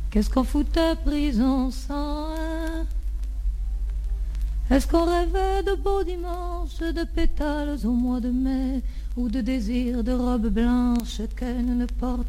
Qu'est-ce qu'on foutait prison sans un? Est-ce qu'on rêvait de beaux dimanches, de pétales au mois de mai, ou de désirs de robes blanches que nous ne portions